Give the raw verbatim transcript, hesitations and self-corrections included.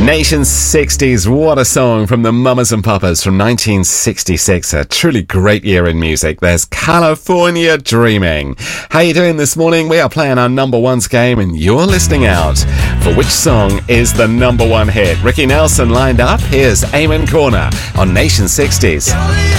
Nation sixties, what a song from the Mamas and Papas from nineteen sixty-six. A truly great year in music. There's California Dreaming. How you doing this morning? We are playing our number ones game and you're listening out for which song is the number one hit. Ricky Nelson lined up. Here's Amen Corner on Nation sixties.